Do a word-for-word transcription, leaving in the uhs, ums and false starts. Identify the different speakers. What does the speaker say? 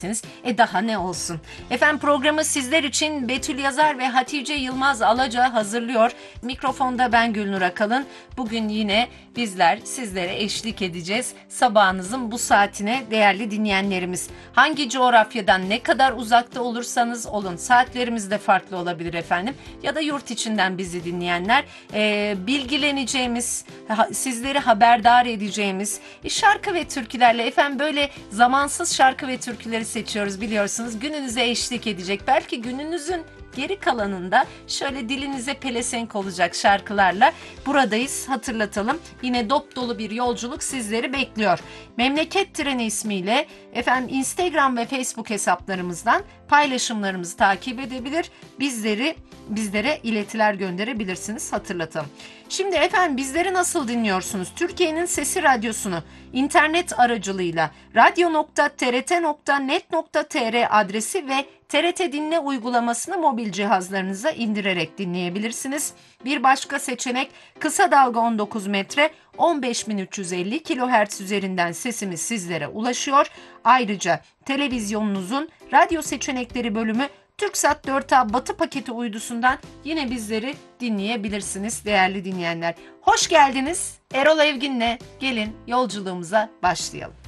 Speaker 1: E daha ne olsun. Efendim programı sizler için Betül Yazar ve Hatice Yılmaz Alaca hazırlıyor. Mikrofonda ben Gülnur Akalın. Bugün yine bizler sizlere eşlik edeceğiz. Sabahınızın bu saatine değerli dinleyenlerimiz. Hangi coğrafyadan ne kadar uzakta olursanız olun. Saatlerimiz de farklı olabilir efendim. Ya da yurt içinden bizi dinleyenler. E, bilgileneceğimiz, ha, sizleri haberdar edeceğimiz e, şarkı ve türkülerle efendim böyle zamansız şarkı ve türküleri seçiyoruz biliyorsunuz. Gününüze eşlik edecek. Belki gününüzün geri kalanında şöyle dilinize pelesenk olacak şarkılarla buradayız. Hatırlatalım. Yine dop dolu bir yolculuk sizleri bekliyor. Memleket Treni ismiyle efendim Instagram ve Facebook hesaplarımızdan paylaşımlarımızı takip edebilir. Bizleri bizlere iletiler gönderebilirsiniz. Hatırlatalım. Şimdi efendim bizleri nasıl dinliyorsunuz? Türkiye'nin Sesi Radyosu'nu internet aracılığıyla radyo nokta t r t nokta net nokta t r adresi ve T R T Dinle uygulamasını mobil cihazlarınıza indirerek dinleyebilirsiniz. Bir başka seçenek kısa dalga on dokuz metre on beş bin üç yüz elli kilohertz üzerinden sesimiz sizlere ulaşıyor. Ayrıca televizyonunuzun radyo seçenekleri bölümü TürkSat dört A Batı paketi uydusundan yine bizleri dinleyebilirsiniz değerli dinleyenler. Hoş geldiniz. Erol Evgin'le gelin yolculuğumuza başlayalım.